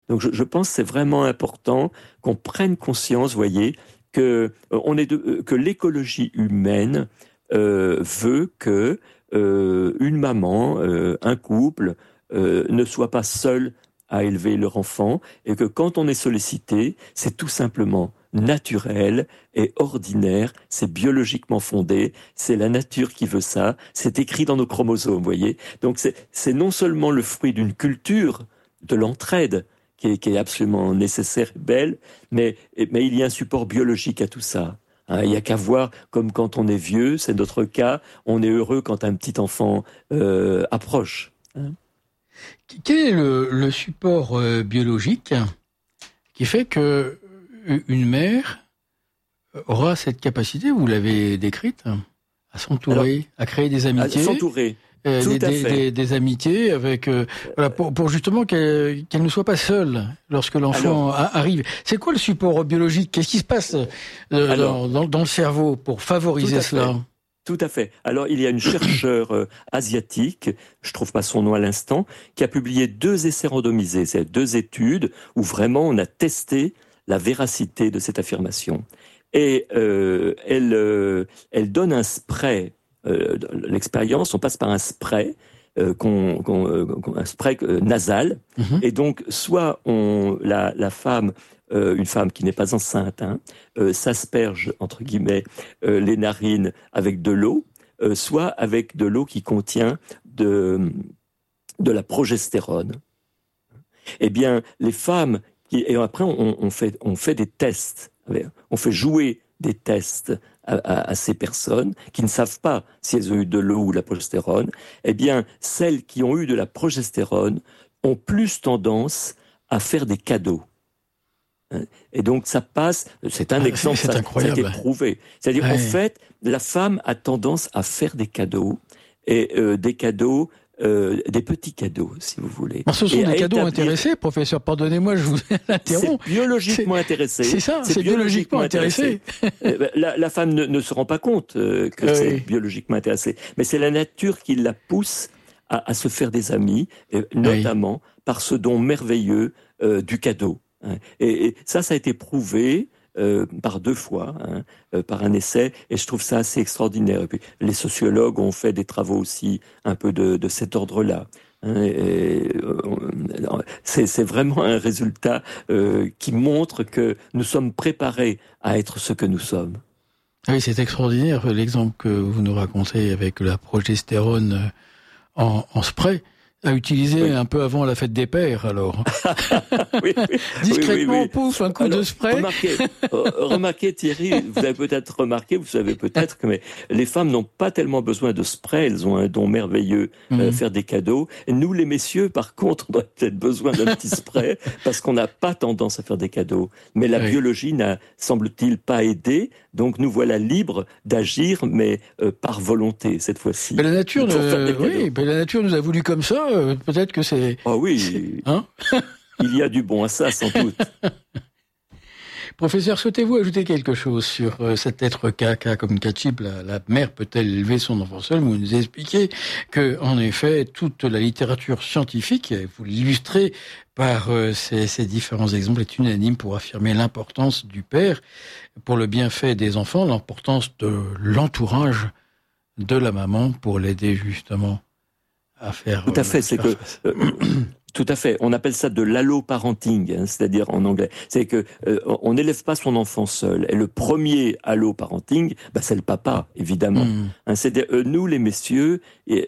Donc je pense que c'est vraiment important qu'on prenne conscience, voyez, que l'écologie humaine veut que une maman, un couple, ne soit pas seul à élever leur enfant, et que quand on est sollicité, c'est tout simplement naturel et ordinaire, c'est biologiquement fondé, c'est la nature qui veut ça, c'est écrit dans nos chromosomes, vous voyez. Donc c'est non seulement le fruit d'une culture de l'entraide qui est absolument nécessaire et belle, mais il y a un support biologique à tout ça. Hein, il n'y a qu'à voir, comme quand on est vieux, c'est notre cas, on est heureux quand un petit enfant approche. Hein. Quel est le support biologique qui fait que une mère aura cette capacité, vous l'avez décrite, à s'entourer, à créer des amitiés, à s'entourer. Des amitiés avec voilà, pour justement qu'elle ne soit pas seule lorsque l'enfant arrive. C'est quoi le support biologique? Qu'est-ce qui se passe dans le cerveau pour favoriser cela? Tout à fait. Alors, il y a une chercheure asiatique, je trouve pas son nom à l'instant, qui a publié 2 essais randomisés, c'est 2 études où vraiment on a testé la véracité de cette affirmation. Et elle donne un spray. L'expérience, on passe par un spray, un spray nasal, et donc soit la femme, une femme qui n'est pas enceinte, s'asperge entre guillemets les narines avec de l'eau, soit avec de l'eau qui contient de la progestérone. Eh bien, les femmes et après on fait des tests, on fait jouer des tests à ces personnes qui ne savent pas si elles ont eu de l'eau ou de la progestérone. Eh bien, celles qui ont eu de la progestérone ont plus tendance à faire des cadeaux. Et donc ça passe, c'est un exemple, ça a été prouvé. C'est-à-dire en fait, la femme a tendance à faire des cadeaux, et des cadeaux, des petits cadeaux, si vous voulez. Ce sont des cadeaux intéressés, professeur, pardonnez-moi, je vous interromps. C'est biologiquement intéressé. C'est ça, c'est biologiquement intéressé. La femme ne se rend pas compte que c'est biologiquement intéressé. Mais c'est la nature qui la pousse à se faire des amis, notamment par ce don merveilleux du cadeau. Et ça a été prouvé par 2 fois, par un essai, et je trouve ça assez extraordinaire. Et puis, les sociologues ont fait des travaux aussi un peu de cet ordre-là. C'est vraiment un résultat qui montre que nous sommes préparés à être ce que nous sommes. Oui, c'est extraordinaire l'exemple que vous nous racontez avec la progestérone en spray. À utiliser un peu avant la fête des pères, alors. Discrètement, pouf, un coup de spray. Remarquez Thierry, vous avez peut-être remarqué, vous savez peut-être que les femmes n'ont pas tellement besoin de spray, elles ont un don merveilleux, faire des cadeaux. Et nous, les messieurs, par contre, on a peut-être besoin d'un petit spray, parce qu'on n'a pas tendance à faire des cadeaux. Mais la biologie n'a, semble-t-il, pas aidé, donc nous voilà libres d'agir, mais par volonté, cette fois-ci. Mais la nature, la nature nous a voulu comme ça. Peut-être que c'est... Ah oui, il y a du bon à ça, sans doute. Professeur, souhaitez-vous ajouter quelque chose sur cet être K comme K-type, la mère peut-elle élever son enfant seul? Vous nous expliquez que, en effet, toute la littérature scientifique, vous l'illustrez par ces différents exemples, est unanime pour affirmer l'importance du père pour le bienfait des enfants, l'importance de l'entourage de la maman pour l'aider justement à faire. Tout à fait, c'est que tout à fait. On appelle ça de l'alloparenting, c'est-à-dire en anglais. C'est que on n'élève pas son enfant seul. Et le premier alloparenting, c'est le papa, évidemment. C'est-à-dire nous, les messieurs, nous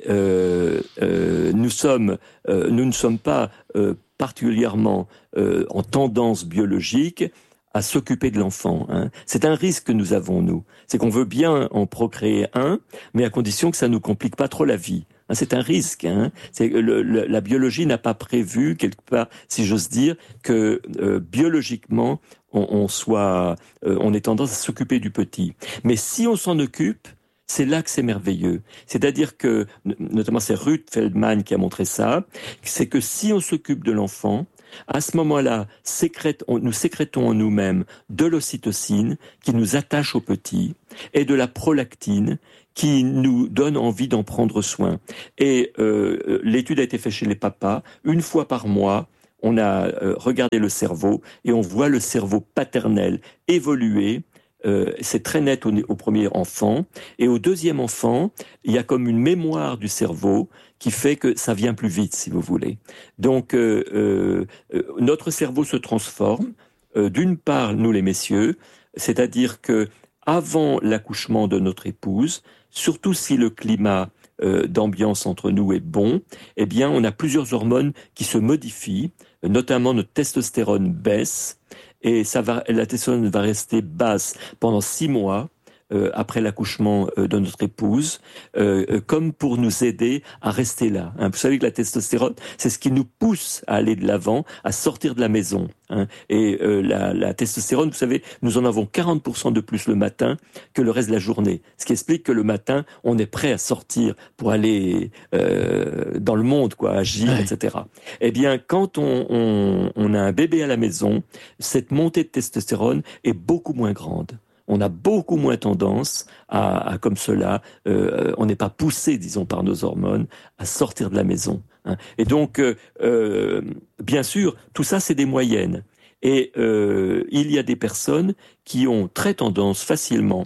ne sommes pas particulièrement en tendance biologique à s'occuper de l'enfant. C'est un risque que nous avons, nous. C'est qu'on veut bien en procréer un, mais à condition que ça nous complique pas trop la vie. C'est un risque. C'est la biologie n'a pas prévu quelque part, si j'ose dire, que biologiquement on ait tendance à s'occuper du petit. Mais si on s'en occupe, c'est là que c'est merveilleux. C'est-à-dire que, notamment c'est Ruth Feldman qui a montré ça, c'est que si on s'occupe de l'enfant, à ce moment-là, nous sécrétons en nous-mêmes de l'ocytocine qui nous attache au petit et de la prolactine qui nous donne envie d'en prendre soin. Et l'étude a été faite chez les papas. 1 fois par mois, on a regardé le cerveau et on voit le cerveau paternel évoluer. C'est très net au premier enfant. Et au deuxième enfant, il y a comme une mémoire du cerveau qui fait que ça vient plus vite, si vous voulez. Donc, notre cerveau se transforme. D'une part, nous les messieurs, c'est-à-dire que avant l'accouchement de notre épouse, surtout si le climat d'ambiance entre nous est bon, eh bien, on a plusieurs hormones qui se modifient, notamment notre testostérone baisse, et la testostérone va rester basse pendant 6 mois après l'accouchement de notre épouse, comme pour nous aider à rester là. Vous savez que la testostérone, c'est ce qui nous pousse à aller de l'avant, à sortir de la maison. Et la testostérone, vous savez, nous en avons 40% de plus le matin que le reste de la journée. Ce qui explique que le matin, on est prêt à sortir pour aller dans le monde, agir, etc. Eh bien, quand on a un bébé à la maison, cette montée de testostérone est beaucoup moins grande. On a beaucoup moins tendance à comme cela, on n'est pas poussé, disons, par nos hormones, à sortir de la maison. Et donc, bien sûr, tout ça, c'est des moyennes. Et il y a des personnes qui ont très tendance facilement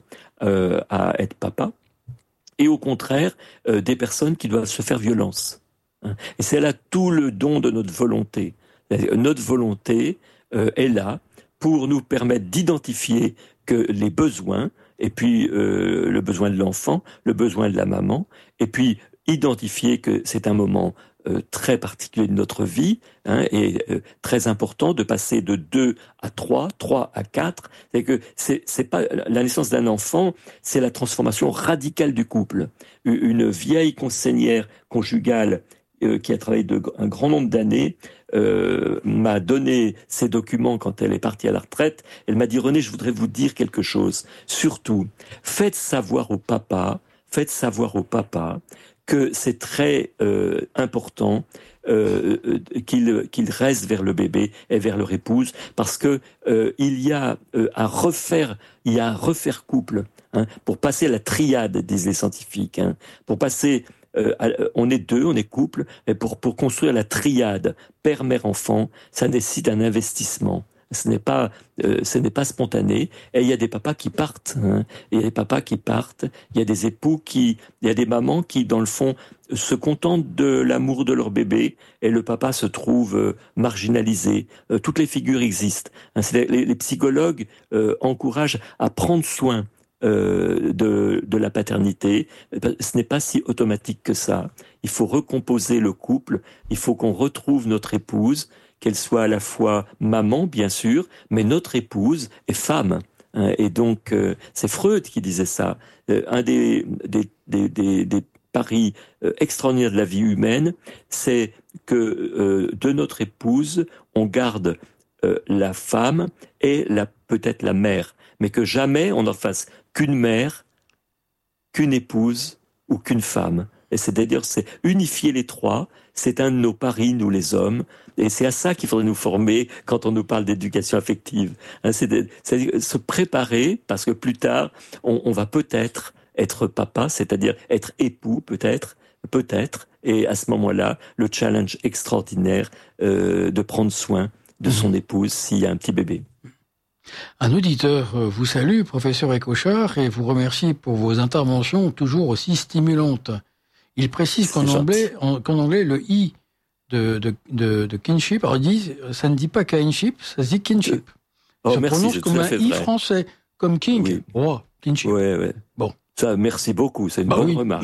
à être papa, et au contraire, des personnes qui doivent se faire violence. Et c'est là tout le don de notre volonté. Notre volonté est là pour nous permettre d'identifier que les besoins, et puis le besoin de l'enfant, le besoin de la maman, et puis identifier que c'est un moment très particulier de notre vie, et très important de passer de 2 à 3, 3 à 4. C'est que c'est pas la naissance d'un enfant, c'est la transformation radicale du couple. Une vieille conseillère conjugale qui a travaillé un grand nombre d'années, m'a donné ces documents quand elle est partie à la retraite. Elle m'a dit: René, je voudrais vous dire quelque chose. Surtout, faites savoir au papa que c'est très important qu'il reste vers le bébé et vers leur épouse, parce que il y a à refaire couple, pour passer la triade, disent les scientifiques, pour passer on est deux, on est couple, mais pour construire la triade père, mère, enfant, ça nécessite un investissement. Ce n'est pas spontané. Et il y a des papas qui partent. Il y a des papas qui partent. Il y a des il y a des mamans qui, dans le fond, se contentent de l'amour de leur bébé, et le papa se trouve marginalisé. Toutes les figures existent. Les psychologues encouragent à prendre soin de la paternité. Ce n'est pas si automatique que ça. Il faut recomposer le couple. Il faut qu'on retrouve notre épouse, qu'elle soit à la fois maman, bien sûr, mais notre épouse est femme. Et donc, c'est Freud qui disait ça. Un des paris extraordinaires de la vie humaine, c'est que de notre épouse, on garde la femme et peut-être la mère, mais que jamais on n'en fasse qu'une mère, qu'une épouse ou qu'une femme. Et c'est-à-dire, c'est unifier les trois. C'est un de nos paris, nous les hommes, et c'est à ça qu'il faudrait nous former quand on nous parle d'éducation affective. C'est-à-dire se préparer, parce que plus tard, on va peut-être être papa, c'est-à-dire être époux, peut-être, et à ce moment-là, le challenge extraordinaire de prendre soin de son épouse s'il y a un petit bébé. Un auditeur vous salue, professeur Écochard, et vous remercie pour vos interventions toujours aussi stimulantes. Il précise qu'en anglais, le I de kinship, alors ça ne dit pas kinship, ça se dit kinship. Ça prononce comme un I français, comme king, oui. Roi, kinship. Ouais. Bon. Ça, merci beaucoup, c'est une bonne remarque.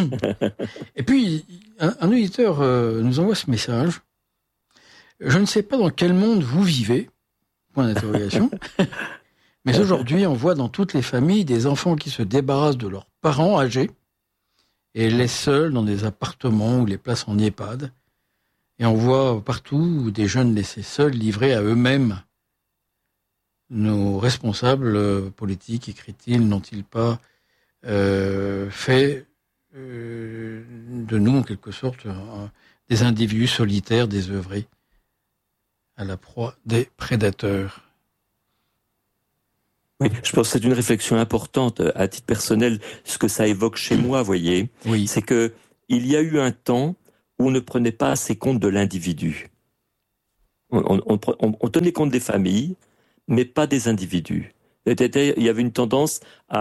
Et puis, un auditeur nous envoie ce message. Je ne sais pas dans quel monde vous vivez, point d'interrogation, mais aujourd'hui, on voit dans toutes les familles des enfants qui se débarrassent de leurs parents âgés et les laissent seuls dans des appartements ou les placent en EHPAD. Et on voit partout des jeunes laissés seuls, livrés à eux-mêmes. Nos responsables politiques, écrit-il, n'ont-ils pas fait de nous, en quelque sorte, des individus solitaires, désœuvrés, à la proie des prédateurs? Oui, je pense que c'est une réflexion importante à titre personnel. Ce que ça évoque chez moi, vous voyez, c'est que il y a eu un temps où on ne prenait pas assez compte de l'individu. On tenait compte des familles, mais pas des individus. Il y avait une tendance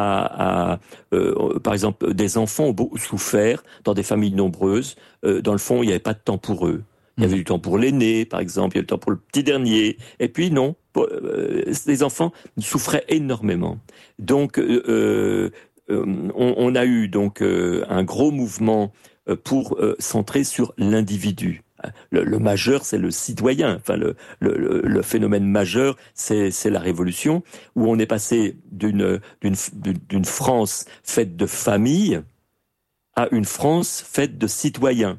par exemple, des enfants ont beaucoup souffert dans des familles nombreuses. Dans le fond, il n'y avait pas de temps pour eux. Il y avait du temps pour l'aîné, par exemple, il y avait du temps pour le petit dernier. Et puis non, les enfants souffraient énormément. Donc, on a eu donc un gros mouvement pour centrer sur l'individu. Le majeur, c'est le citoyen. Enfin, le phénomène majeur, c'est la Révolution, où on est passé d'une France faite de familles à une France faite de citoyens.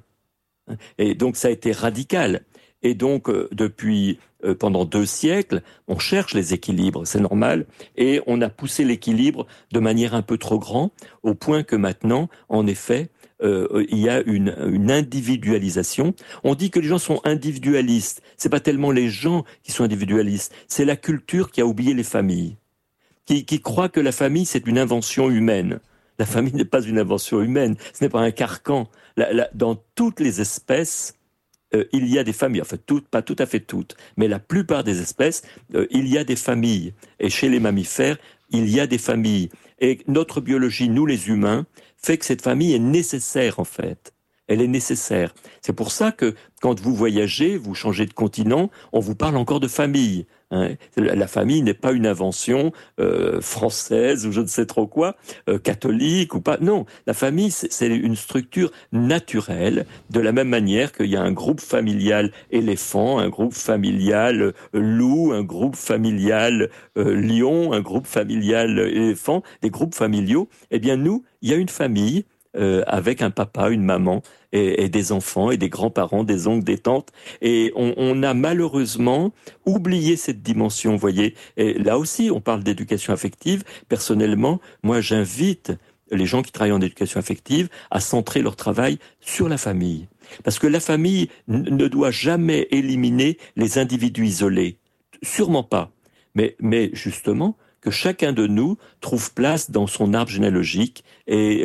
Et donc, ça a été radical. Et donc, depuis pendant 2 siècles, on cherche les équilibres, c'est normal, et on a poussé l'équilibre de manière un peu trop grande, au point que maintenant, en effet, il y a une individualisation. On dit que les gens sont individualistes. C'est pas tellement les gens qui sont individualistes, c'est la culture qui a oublié les familles, qui croit que la famille c'est une invention humaine. La famille n'est pas une invention humaine, ce n'est pas un carcan. Dans toutes les espèces, il y a des familles, enfin pas tout à fait toutes, mais la plupart des espèces, il y a des familles. Et chez les mammifères, il y a des familles. Et notre biologie, nous les humains, fait que cette famille est nécessaire en fait. Elle est nécessaire. C'est pour ça que quand vous voyagez, vous changez de continent, on vous parle encore de famille. Hein. La famille n'est pas une invention française ou je ne sais trop quoi, catholique ou pas. Non, la famille, c'est une structure naturelle, de la même manière qu'il y a un groupe familial éléphant, un groupe familial loup, un groupe familial lion, un groupe familial éléphant, des groupes familiaux. Eh bien nous, il y a une famille avec un papa, une maman et des enfants et des grands-parents, des oncles, des tantes. Et on a malheureusement oublié cette dimension, vous voyez. Et là aussi, on parle d'éducation affective. Personnellement, moi, j'invite les gens qui travaillent en éducation affective à centrer leur travail sur la famille. Parce que la famille ne doit jamais éliminer les individus isolés. Sûrement pas. Mais justement, que chacun de nous trouve place dans son arbre généalogique et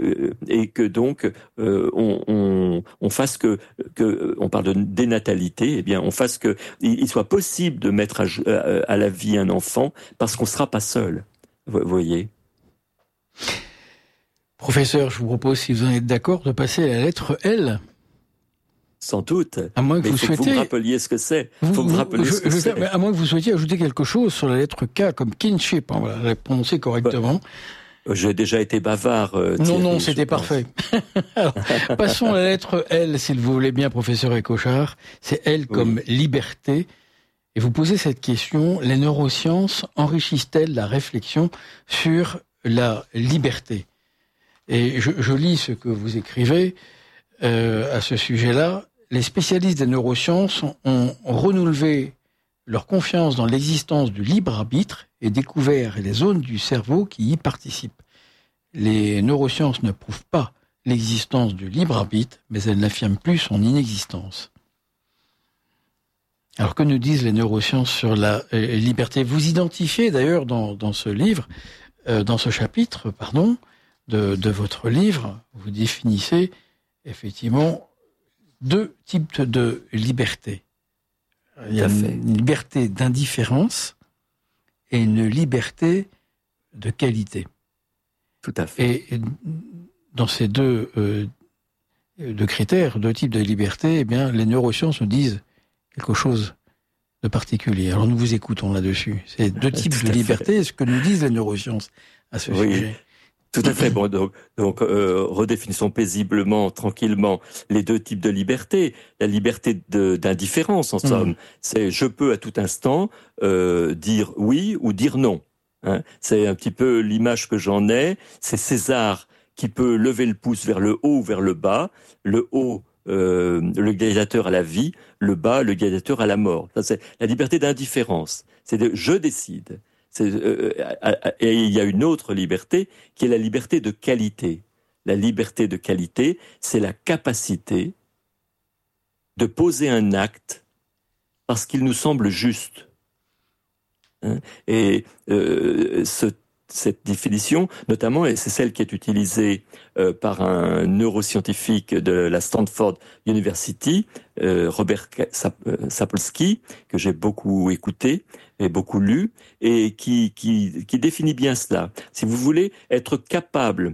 que donc on fasse que on parle de dénatalité, eh bien on fasse que il soit possible de mettre à la vie un enfant parce qu'on sera pas seul. Vous voyez. Professeur, je vous propose, si vous en êtes d'accord, de passer à la lettre L. Sans doute. À moins que mais vous souhaitiez. Faut que vous me rappeliez ce que c'est. Faut que vous rappeliez ce que c'est. À moins que vous souhaitiez ajouter quelque chose sur la lettre K comme kinship. Hein, voilà, la prononcer correctement. J'ai déjà été bavard. Thierry, non, c'était parfait. Alors, passons à la lettre L, s'il vous voulez bien, professeur Ecochard. C'est L comme liberté. Et vous posez cette question, les neurosciences enrichissent-elles la réflexion sur la liberté? Et je lis ce que vous écrivez à ce sujet-là. Les spécialistes des neurosciences ont renouvelé leur confiance dans l'existence du libre arbitre et découvert les zones du cerveau qui y participent. Les neurosciences ne prouvent pas l'existence du libre arbitre, mais elles n'affirment plus son inexistence. Alors que nous disent les neurosciences sur la liberté? Vous identifiez d'ailleurs dans ce livre, dans ce chapitre, de votre livre, vous définissez effectivement 2 types de liberté. Il y a une liberté d'indifférence et une liberté de qualité. Tout à fait. Et dans ces deux critères, 2 types de liberté, eh bien, les neurosciences nous disent quelque chose de particulier. Alors nous vous écoutons là-dessus. Ces 2 types de liberté, ce que nous disent les neurosciences à ce sujet. Tout à fait. Bon, donc redéfinissons paisiblement, tranquillement, les 2 types de liberté. La liberté d'indifférence, en somme, c'est je peux à tout instant dire oui ou dire non. Hein, c'est un petit peu l'image que j'en ai. C'est César qui peut lever le pouce vers le haut ou vers le bas. Le haut, le gladiateur à la vie. Le bas, le gladiateur à la mort. Ça, c'est la liberté d'indifférence. C'est je décide. Et il y a une autre liberté qui est la liberté de qualité. La liberté de qualité, c'est la capacité de poser un acte parce qu'il nous semble juste. Hein? Et cette définition, notamment, et c'est celle qui est utilisée par un neuroscientifique de la Stanford University, Robert Sapolsky, que j'ai beaucoup écouté et beaucoup lu, et qui définit bien cela. Si vous voulez être capable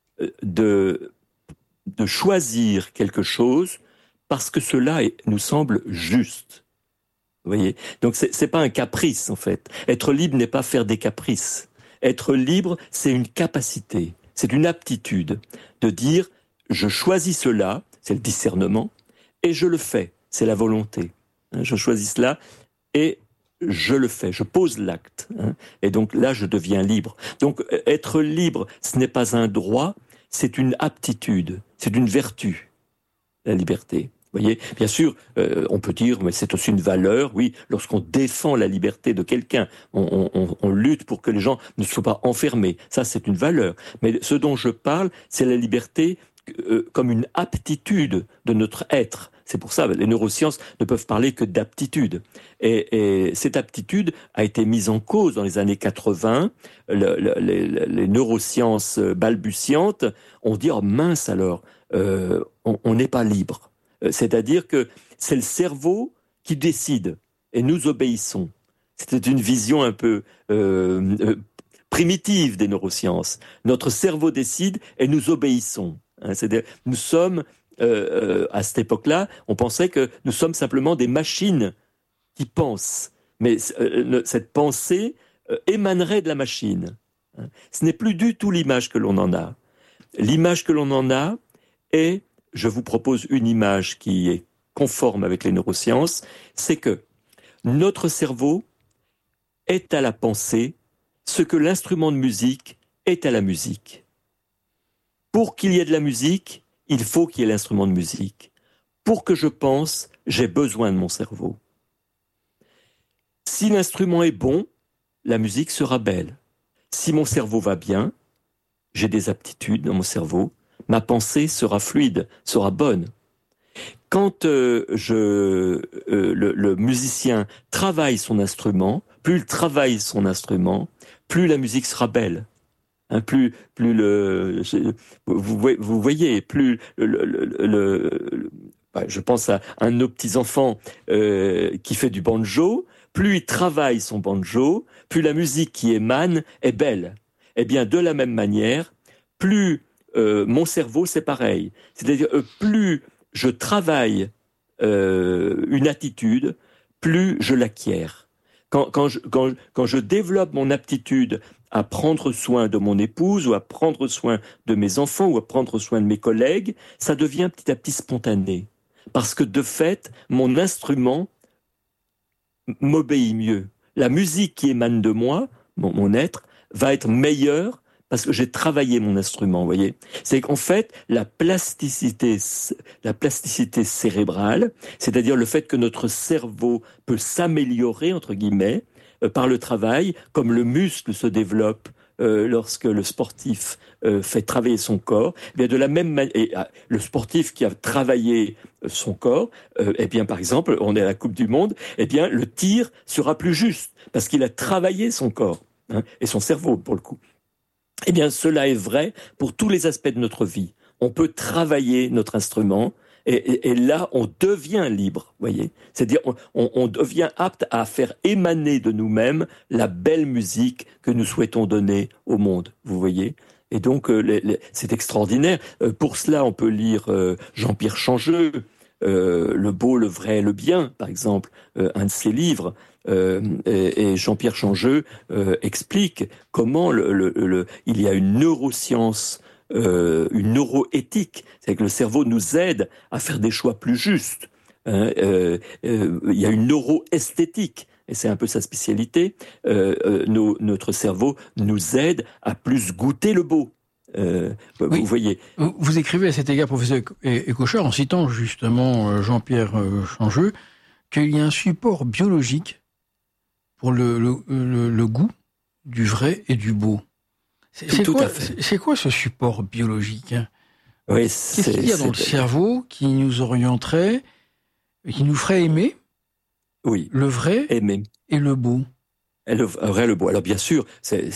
de choisir quelque chose parce que cela nous semble juste. Vous voyez ? Donc c'est pas un caprice en fait. Être libre n'est pas faire des caprices. Être libre, c'est une capacité, c'est une aptitude de dire je choisis cela, c'est le discernement, et je le fais, c'est la volonté. Je choisis cela et je le fais, je pose l'acte. Et donc là, je deviens libre. Donc être libre, ce n'est pas un droit, c'est une aptitude, c'est une vertu, la liberté. Vous voyez, bien sûr, on peut dire, mais c'est aussi une valeur, oui, lorsqu'on défend la liberté de quelqu'un, on lutte pour que les gens ne soient pas enfermés, ça c'est une valeur. Mais ce dont je parle, c'est la liberté comme une aptitude de notre être. C'est pour ça, les neurosciences ne peuvent parler que d'aptitude. Et cette aptitude a été mise en cause dans les années 80. Les neurosciences balbutiantes ont dit, oh mince alors, on n'est pas libre. C'est-à-dire que c'est le cerveau qui décide et nous obéissons. C'était une vision un peu primitive des neurosciences. Notre cerveau décide et nous obéissons. C'est-à-dire, nous sommes, à cette époque-là, on pensait que nous sommes simplement des machines qui pensent. Mais cette pensée émanerait de la machine. Ce n'est plus du tout l'image que l'on en a. L'image que l'on en a est, je vous propose une image qui est conforme avec les neurosciences, c'est que notre cerveau est à la pensée ce que l'instrument de musique est à la musique. Pour qu'il y ait de la musique, il faut qu'il y ait l'instrument de musique. Pour que je pense, j'ai besoin de mon cerveau. Si l'instrument est bon, la musique sera belle. Si mon cerveau va bien, j'ai des aptitudes dans mon cerveau, ma pensée sera fluide, sera bonne. Quand le musicien travaille son instrument, plus il travaille son instrument, plus la musique sera belle. Plus vous voyez, plus je pense à un de nos petits-enfants qui fait du banjo, plus il travaille son banjo, plus la musique qui émane est belle. Eh bien, de la même manière, plus mon cerveau, c'est pareil. C'est-à-dire, plus je travaille une attitude, plus je l'acquiers. Quand je développe mon aptitude à prendre soin de mon épouse, ou à prendre soin de mes enfants, ou à prendre soin de mes collègues, ça devient petit à petit spontané. Parce que de fait, mon instrument m'obéit mieux. La musique qui émane de moi, mon être, va être meilleure parce que j'ai travaillé mon instrument, vous voyez. C'est qu'en fait, la plasticité cérébrale, c'est-à-dire le fait que notre cerveau peut s'améliorer, entre guillemets, par le travail, comme le muscle se développe lorsque le sportif fait travailler son corps, eh bien de la même manière, le sportif qui a travaillé son corps, eh bien par exemple, on est à la Coupe du Monde, eh bien le tir sera plus juste parce qu'il a travaillé son corps et son cerveau pour le coup. Eh bien, cela est vrai pour tous les aspects de notre vie. On peut travailler notre instrument et là, on devient libre, voyez. C'est-à-dire, on devient apte à faire émaner de nous-mêmes la belle musique que nous souhaitons donner au monde, vous voyez. Et donc, c'est extraordinaire. Pour cela, on peut lire Jean-Pierre Changeux, Le beau, le vrai, le bien, par exemple, un de ses livres. Et Jean-Pierre Changeux explique comment il y a une neuroscience, une neuroéthique, c'est que le cerveau nous aide à faire des choix plus justes. Il y a une neuroesthétique, et c'est un peu sa spécialité. Notre cerveau nous aide à plus goûter le beau. Oui. Vous voyez. Vous écrivez à cet égard, professeur Écochard, en citant justement Jean-Pierre Changeux, qu'il y a un support biologique pour le goût du vrai et du beau. C'est quoi ce support biologique Oui, Qu'est-ce qu'il y a dans le cerveau qui nous orienterait, qui nous ferait aimer le vrai et le beau? Elle aurait le beau. Alors bien sûr, c'est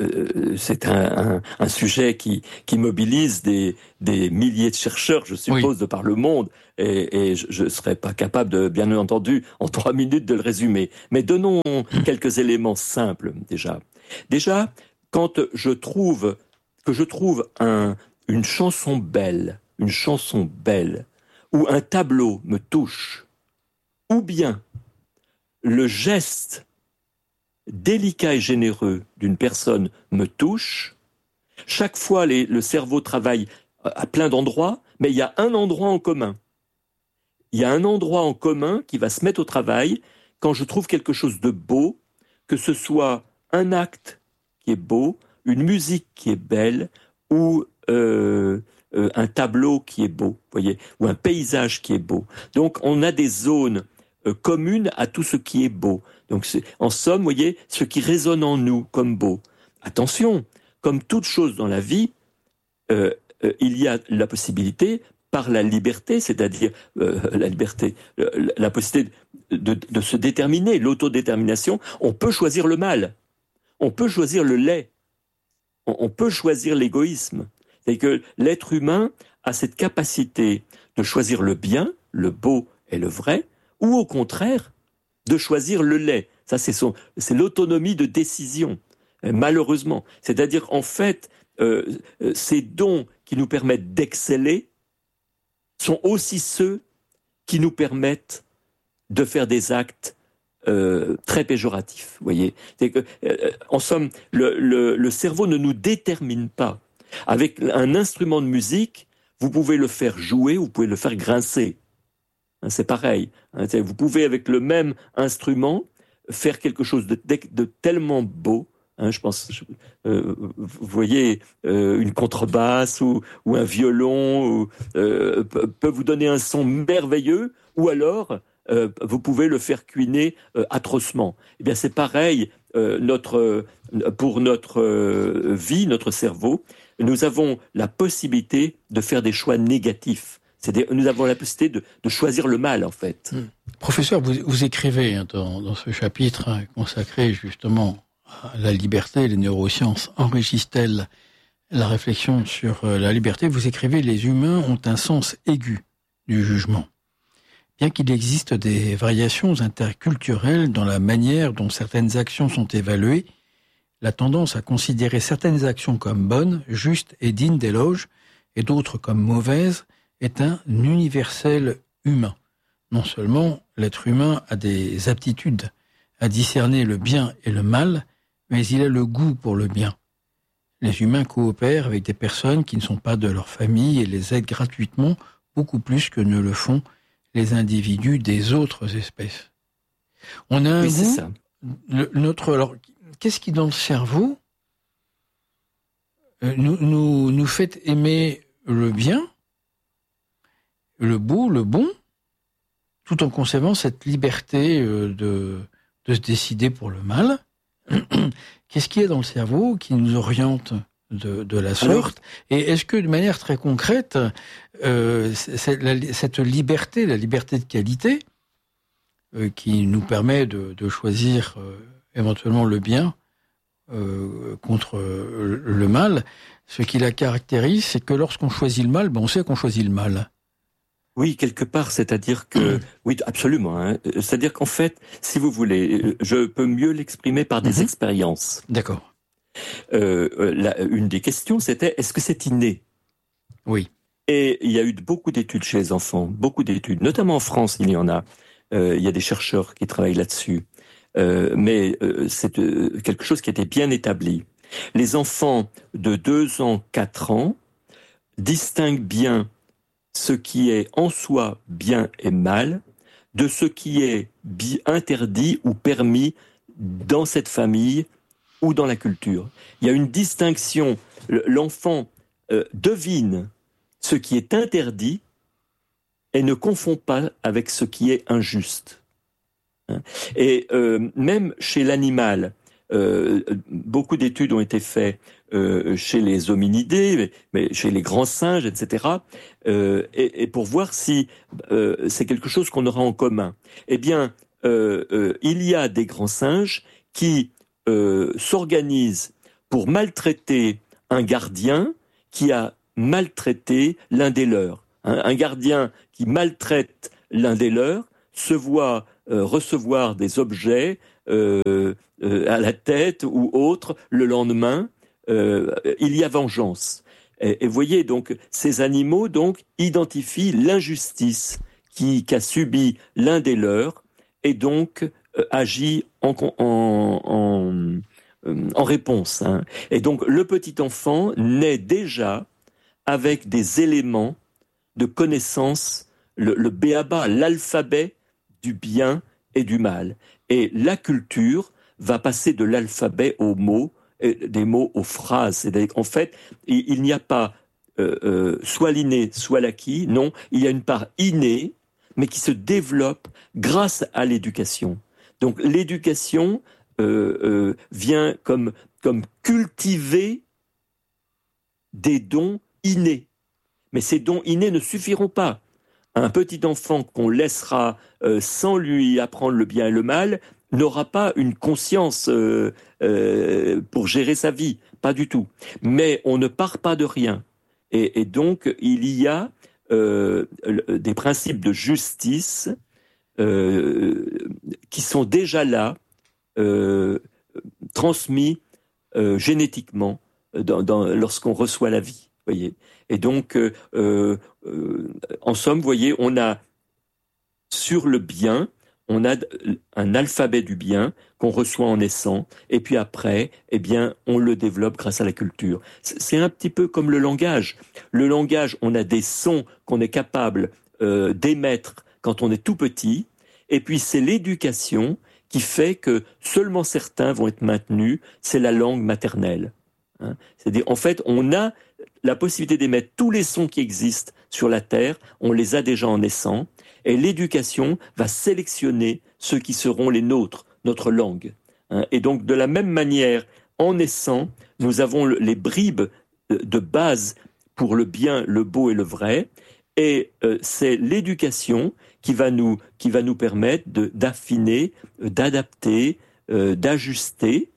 un sujet qui mobilise des milliers de chercheurs, je suppose, de par le monde, et je ne serais pas capable de, bien entendu, en 3 minutes de le résumer. Mais donnons quelques éléments simples déjà. Déjà, quand je trouve une chanson belle, ou un tableau me touche, ou bien le geste délicat et généreux d'une personne me touche, chaque fois le cerveau travaille à plein d'endroits, mais il y a un endroit en commun. Il y a un endroit en commun qui va se mettre au travail quand je trouve quelque chose de beau, que ce soit un acte qui est beau, une musique qui est belle, ou un tableau qui est beau, voyez, ou un paysage qui est beau. Donc on a des zones communes à tout ce qui est beau. Donc en somme, voyez, ce qui résonne en nous comme beau. Attention, comme toute chose dans la vie, il y a la possibilité, par la liberté, c'est-à-dire la possibilité de se déterminer, l'autodétermination, on peut choisir le mal, on peut choisir le laid, on peut choisir l'égoïsme. C'est que l'être humain a cette capacité de choisir le bien, le beau et le vrai, ou au contraire, de choisir le laid. Ça, c'est l'autonomie de décision, malheureusement. C'est-à-dire, en fait, ces dons qui nous permettent d'exceller sont aussi ceux qui nous permettent de faire des actes très péjoratifs. Vous voyez, c'est que, en somme, le cerveau ne nous détermine pas. Avec un instrument de musique, vous pouvez le faire jouer, vous pouvez le faire grincer. C'est pareil. Vous pouvez, avec le même instrument, faire quelque chose de tellement beau. Je pense, vous voyez, une contrebasse ou un violon peut vous donner un son merveilleux, ou alors vous pouvez le faire cuiner atrocement. Eh bien, c'est pareil pour notre vie, notre cerveau. Nous avons la possibilité de faire des choix négatifs. C'est-à-dire, nous avons la possibilité de choisir le mal, en fait. Professeur, vous écrivez dans ce chapitre consacré justement à la liberté, les neurosciences enrichissent-elles la réflexion sur la liberté? Vous écrivez: les humains ont un sens aigu du jugement. Bien qu'il existe des variations interculturelles dans la manière dont certaines actions sont évaluées, la tendance à considérer certaines actions comme bonnes, justes et dignes d'éloge, et d'autres comme mauvaises, est un universel humain. Non seulement l'être humain a des aptitudes à discerner le bien et le mal, mais il a le goût pour le bien. Les humains coopèrent avec des personnes qui ne sont pas de leur famille et les aident gratuitement, beaucoup plus que ne le font les individus des autres espèces. On a un goût. C'est ça. Alors, qu'est-ce qui, dans le cerveau, nous fait aimer le bien, le beau, le bon, tout en conservant cette liberté de se décider pour le mal? Qu'est-ce qu'il y a dans le cerveau qui nous oriente de la sorte? Et est-ce que, de manière très concrète, cette liberté, la liberté de qualité, qui nous permet de choisir éventuellement le bien contre le mal, ce qui la caractérise, c'est que lorsqu'on choisit le mal, on sait qu'on choisit le mal. Oui, quelque part, c'est-à-dire que... Oui, absolument. C'est-à-dire qu'en fait, si vous voulez, je peux mieux l'exprimer par des expériences. D'accord. Une des questions, c'était: est-ce que c'est inné? Oui. Et il y a eu beaucoup d'études chez les enfants, beaucoup d'études, notamment en France, il y en a. Il y a des chercheurs qui travaillent là-dessus. Mais c'est quelque chose qui était bien établi. Les enfants de 2 ans, 4 ans distinguent bien ce qui est en soi bien et mal de ce qui est interdit ou permis dans cette famille ou dans la culture. Il y a une distinction. L'enfant devine ce qui est interdit et ne confond pas avec ce qui est injuste. Et même chez l'animal, beaucoup d'études ont été faites chez les hominidés, mais chez les grands singes, etc. Et pour voir si c'est quelque chose qu'on aura en commun. Eh bien, il y a des grands singes qui s'organise pour maltraiter un gardien qui a maltraité l'un des leurs. Un gardien qui maltraite l'un des leurs se voit recevoir des objets à la tête ou autre le lendemain. Il y a vengeance. Et vous voyez, donc, ces animaux donc identifient l'injustice qu'a subi l'un des leurs et donc agit en réponse. Hein. Et donc, le petit enfant naît déjà avec des éléments de connaissance, le b.a.-ba, l'alphabet du bien et du mal. Et la culture va passer de l'alphabet aux mots, des mots aux phrases. En fait, il n'y a pas soit l'inné, soit l'acquis. Non, il y a une part innée, mais qui se développe grâce à l'éducation. Donc l'éducation vient comme cultiver des dons innés. Mais ces dons innés ne suffiront pas. Un petit enfant qu'on laissera sans lui apprendre le bien et le mal n'aura pas une conscience pour gérer sa vie, pas du tout. Mais on ne part pas de rien. Et donc, il y a des principes de justice qui sont déjà là, transmis génétiquement lorsqu'on reçoit la vie. Voyez. Et donc, en somme, vous voyez, on a sur le bien, on a un alphabet du bien qu'on reçoit en naissant, et puis après, eh bien, on le développe grâce à la culture. C'est un petit peu comme le langage. Le langage, on a des sons qu'on est capable d'émettre quand on est tout petit, et puis c'est l'éducation qui fait que seulement certains vont être maintenus, c'est la langue maternelle. Hein. C'est-à-dire, en fait, on a la possibilité d'émettre tous les sons qui existent sur la Terre, on les a déjà en naissant, et l'éducation va sélectionner ceux qui seront les nôtres, notre langue. Hein. Et donc, de la même manière, en naissant, nous avons les bribes de base pour le bien, le beau et le vrai, et c'est l'éducation qui va nous permettre d'affiner, d'adapter, d'ajuster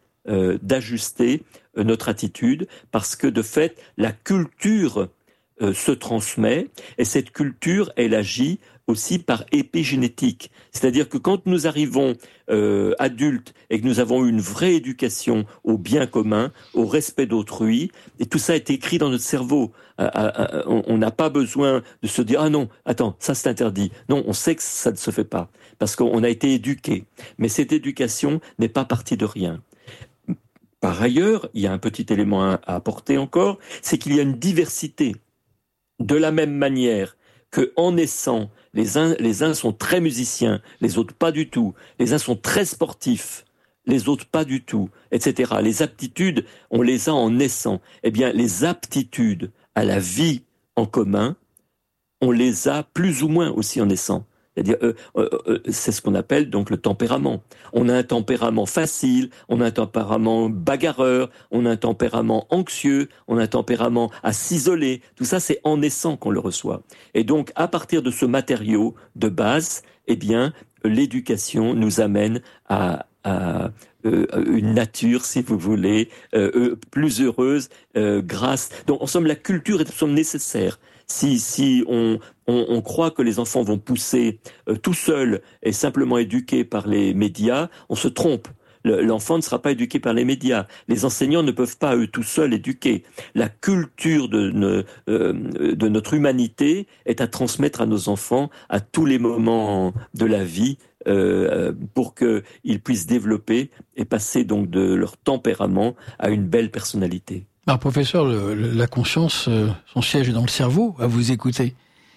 notre attitude, parce que de fait, la culture se transmet, et cette culture, elle agit aussi par épigénétique. C'est-à-dire que quand nous arrivons adultes et que nous avons une vraie éducation au bien commun, au respect d'autrui, et tout ça est écrit dans notre cerveau. On n'a pas besoin de se dire « Ah non, attends, ça c'est interdit ». Non, on sait que ça ne se fait pas, parce qu'on a été éduqué. Mais cette éducation n'est pas partie de rien. Par ailleurs, il y a un petit élément à apporter encore, c'est qu'il y a une diversité. De la même manière qu'en naissant, les uns sont très musiciens, les autres pas du tout. Les uns sont très sportifs, les autres pas du tout, etc. Les aptitudes, on les a en naissant. Eh bien, les aptitudes à la vie en commun, on les a plus ou moins aussi en naissant. C'est-à-dire, c'est ce qu'on appelle donc le tempérament. On a un tempérament facile, on a un tempérament bagarreur, on a un tempérament anxieux, on a un tempérament à s'isoler. Tout ça, c'est en naissant qu'on le reçoit. Et donc, à partir de ce matériau de base, eh bien, l'éducation nous amène à une nature, si vous voulez, plus heureuse, grâce. Donc, en somme, la culture est en somme nécessaire. Si on croit que les enfants vont pousser tout seuls et simplement éduqués par les médias, on se trompe. L'enfant ne sera pas éduqué par les médias. Les enseignants ne peuvent pas, eux, tout seuls éduquer. La culture de notre humanité est à transmettre à nos enfants à tous les moments de la vie pour qu'ils puissent développer et passer donc de leur tempérament à une belle personnalité. Alors, professeur, la conscience, son siège est dans le cerveau, à vous écouter.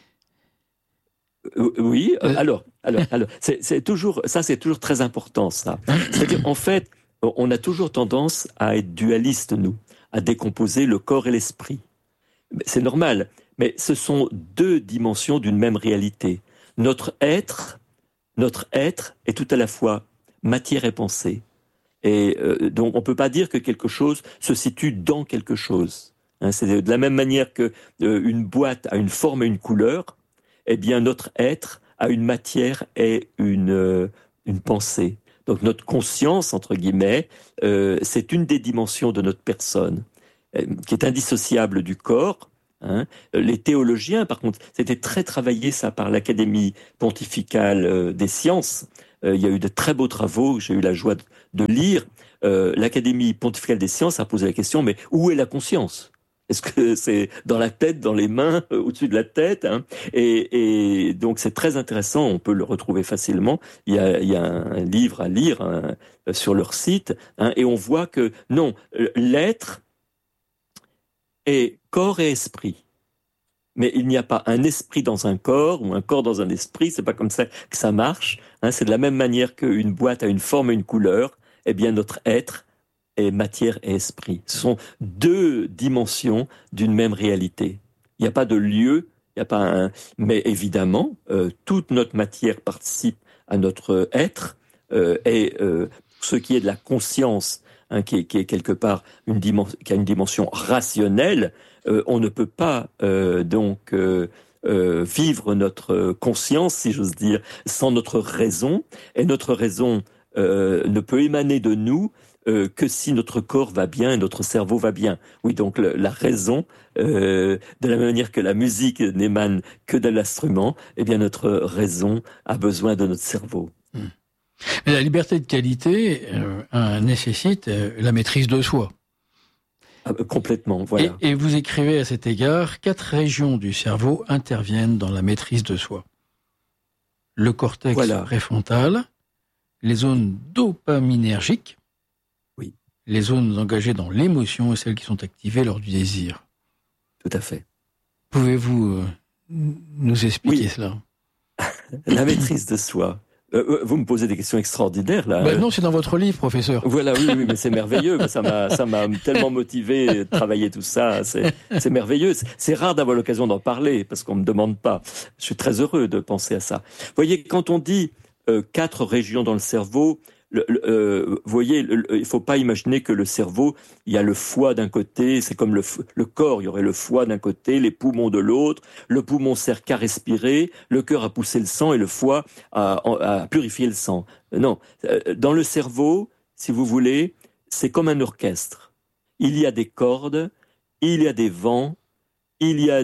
Oui, alors, c'est toujours très important, ça. C'est-à-dire, en fait, on a toujours tendance à être dualiste, nous, à décomposer le corps et l'esprit. C'est normal, mais ce sont deux dimensions d'une même réalité. Notre être est tout à la fois matière et pensée. Et donc, on ne peut pas dire que quelque chose se situe dans quelque chose. Hein, c'est de la même manière que une boîte a une forme et une couleur, eh bien, notre être a une matière et une pensée. Donc notre conscience, entre guillemets, c'est une des dimensions de notre personne, qui est indissociable du corps. Hein. Les théologiens, par contre, c'était très travaillé ça par l'Académie pontificale des sciences. Il y a eu de très beaux travaux que j'ai eu la joie de lire. L'Académie pontificale des sciences a posé la question, mais où est la conscience ? Est-ce que c'est dans la tête, dans les mains, au-dessus de la tête, hein? Et donc c'est très intéressant, on peut le retrouver facilement. Il y a un livre à lire hein, sur leur site, hein, et on voit que non, l'être est corps et esprit. Mais il n'y a pas un esprit dans un corps ou un corps dans un esprit, c'est pas comme ça que ça marche. Hein, c'est de la même manière qu'une boîte a une forme et une couleur, eh bien notre être est matière et esprit. Ce sont deux dimensions d'une même réalité. Il n'y a pas de lieu, il n'y a pas un... Mais évidemment, toute notre matière participe à notre être, et ce qui est de la conscience, hein, qui est quelque part qui a une dimension rationnelle, on ne peut pas vivre notre conscience, si j'ose dire, sans notre raison, et notre raison ne peut émaner de nous que si notre corps va bien et notre cerveau va bien. Oui, donc la raison, de la même manière que la musique n'émane que de l'instrument, eh bien notre raison a besoin de notre cerveau. Mais la liberté de qualité nécessite la maîtrise de soi. Complètement, voilà. Et vous écrivez à cet égard, 4 régions du cerveau interviennent dans la maîtrise de soi. Le cortex préfrontal, les zones dopaminergiques, oui, les zones engagées dans l'émotion et celles qui sont activées lors du désir. Tout à fait. Pouvez-vous nous expliquer cela ? La maîtrise de soi. Vous me posez des questions extraordinaires là. Non, c'est dans votre livre, professeur. Voilà, oui, mais c'est merveilleux. Ça m'a tellement motivé de travailler tout ça. C'est merveilleux. C'est rare d'avoir l'occasion d'en parler parce qu'on me demande pas. Je suis très heureux de penser à ça. Vous voyez, quand on dit 4 régions dans le cerveau, vous voyez, il faut pas imaginer que le cerveau, il y a le foie d'un côté, c'est comme le corps, il y aurait le foie d'un côté, les poumons de l'autre, le poumon sert qu'à respirer, le cœur à pousser le sang et le foie à purifier le sang. Non, dans le cerveau, si vous voulez, c'est comme un orchestre. Il y a des cordes, il y a des vents, il y a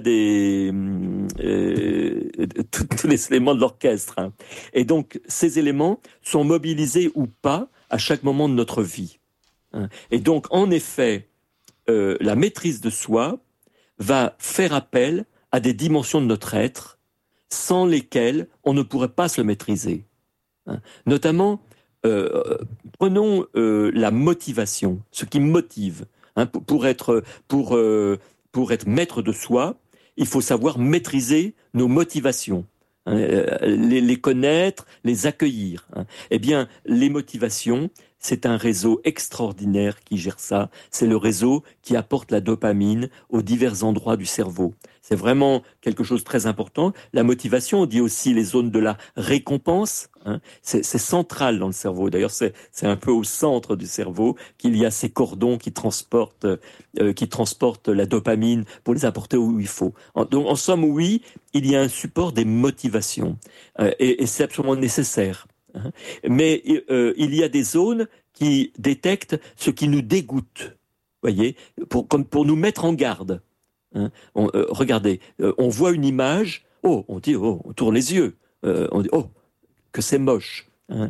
tous les éléments de l'orchestre. Hein. Et donc, ces éléments sont mobilisés ou pas à chaque moment de notre vie. Hein. Et donc, en effet, la maîtrise de soi va faire appel à des dimensions de notre être sans lesquelles on ne pourrait pas se le maîtriser. Hein. Notamment, prenons la motivation, ce qui motive. Hein, pour être maître de soi, il faut savoir maîtriser nos motivations, hein, les connaître, les accueillir. Hein. Eh bien, les motivations, c'est un réseau extraordinaire qui gère ça. C'est le réseau qui apporte la dopamine aux divers endroits du cerveau. C'est vraiment quelque chose de très important. La motivation, on dit aussi les zones de la récompense. Hein. C'est central dans le cerveau. D'ailleurs, c'est un peu au centre du cerveau qu'il y a ces cordons qui transportent la dopamine pour les apporter où il faut. Donc, en somme, oui, il y a un support des motivations et c'est absolument nécessaire. Hein. Mais il y a des zones qui détectent ce qui nous dégoûte, voyez, pour nous mettre en garde. Hein. Regardez, on voit une image, on dit, on tourne les yeux, on dit, que c'est moche. Hein.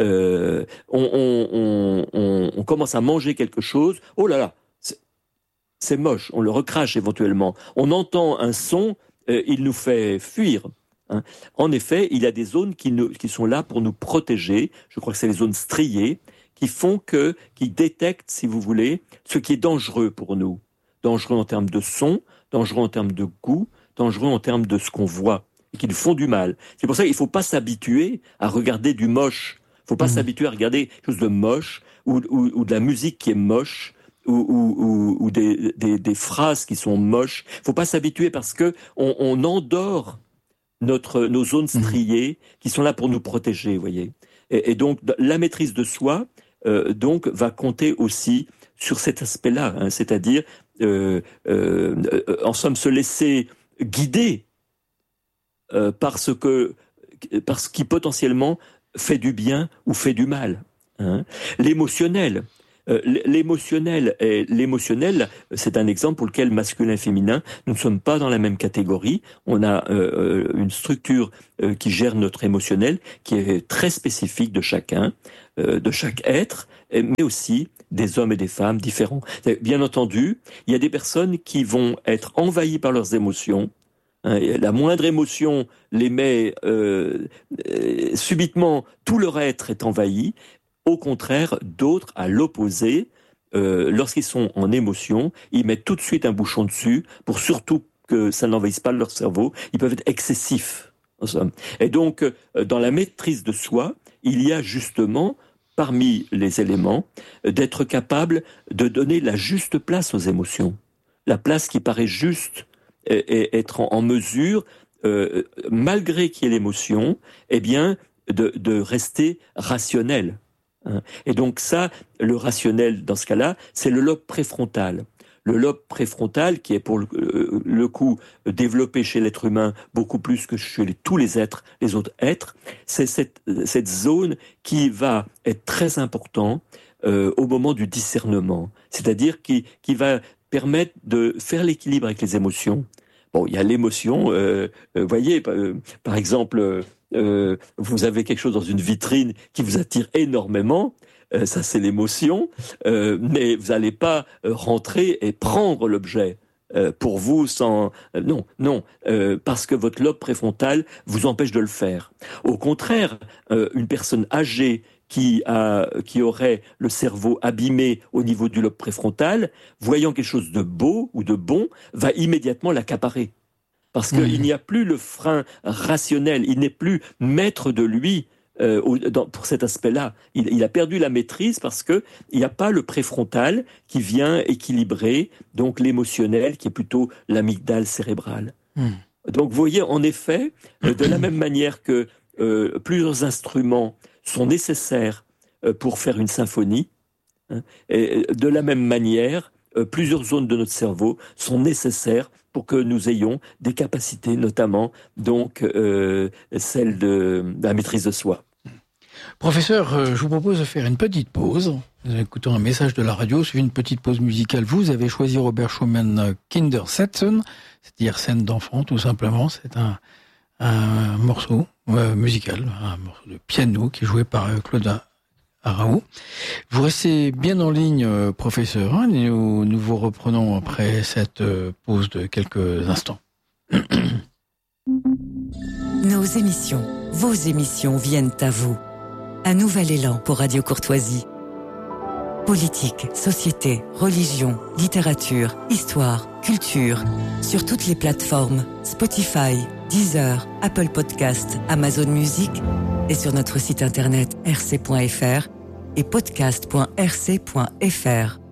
On commence à manger quelque chose, oh là là, c'est moche, on le recrache éventuellement. On entend un son, il nous fait fuir. Hein. En effet, il y a des zones qui sont là pour nous protéger. Je crois que c'est les zones striées qui détectent, si vous voulez, ce qui est dangereux pour nous. Dangereux en termes de son, dangereux en termes de goût, dangereux en termes de ce qu'on voit, et qui nous font du mal. C'est pour ça qu'il ne faut pas s'habituer à regarder du moche. Il ne faut pas s'habituer à regarder quelque chose de moche, ou de la musique qui est moche, ou des phrases qui sont moches. Il ne faut pas s'habituer parce que on endort nos zones striées qui sont là pour nous protéger, vous voyez. Et donc, la maîtrise de soi, donc, va compter aussi sur cet aspect-là, hein, c'est-à-dire, en somme, se laisser guider par ce qui potentiellement fait du bien ou fait du mal. L'émotionnel. L'émotionnel, c'est un exemple pour lequel masculin et féminin, nous ne sommes pas dans la même catégorie. On a une structure qui gère notre émotionnel, qui est très spécifique de chacun, de chaque être, mais aussi des hommes et des femmes différents. Bien entendu, il y a des personnes qui vont être envahies par leurs émotions. La moindre émotion les met subitement, tout leur être est envahi. Au contraire, d'autres, à l'opposé, lorsqu'ils sont en émotion, ils mettent tout de suite un bouchon dessus pour surtout que ça n'envahisse pas leur cerveau. Ils peuvent être excessifs, en somme. Et donc, dans la maîtrise de soi, il y a justement, parmi les éléments, d'être capable de donner la juste place aux émotions. La place qui paraît juste et être en mesure, malgré qu'il y ait l'émotion, eh bien, de rester rationnel. Et donc ça, le rationnel dans ce cas-là, c'est le lobe préfrontal. Le lobe préfrontal, qui est pour le coup développé chez l'être humain beaucoup plus que chez tous les autres êtres, c'est cette zone qui va être très importante au moment du discernement. C'est-à-dire qui va permettre de faire l'équilibre avec les émotions. Bon, il y a l'émotion, voyez, par exemple, vous avez quelque chose dans une vitrine qui vous attire énormément, ça c'est l'émotion, mais vous n'allez pas rentrer et prendre l'objet pour vous sans... non, parce que votre lobe préfrontal vous empêche de le faire. Au contraire, une personne âgée qui aurait le cerveau abîmé au niveau du lobe préfrontal, voyant quelque chose de beau ou de bon, va immédiatement l'accaparer. Parce qu'il n'y a plus le frein rationnel, il n'est plus maître de lui pour cet aspect-là. Il a perdu la maîtrise parce qu'il n'y a pas le préfrontal qui vient équilibrer donc l'émotionnel qui est plutôt l'amygdale cérébrale. Donc vous voyez, en effet, de la même manière que plusieurs instruments sont nécessaires pour faire une symphonie, et de la même manière, plusieurs zones de notre cerveau sont nécessaires pour que nous ayons des capacités, notamment donc celle de la maîtrise de soi. Professeur, je vous propose de faire une petite pause. Nous écoutons un message de la radio, suivi une petite pause musicale. Vous avez choisi Robert Schumann Kindersätzen, c'est-à-dire scène d'enfant, tout simplement. C'est un morceau musical, un morceau de piano qui est joué par Claude Araou. Vous restez bien en ligne, professeur, hein, et nous vous reprenons après cette pause de quelques instants. Nos émissions, vos émissions viennent à vous. Un nouvel élan pour Radio Courtoisie. Politique, société, religion, littérature, histoire, culture. Sur toutes les plateformes, Spotify, Deezer, Apple Podcast, Amazon Music et sur notre site internet rc.fr et podcast.rc.fr.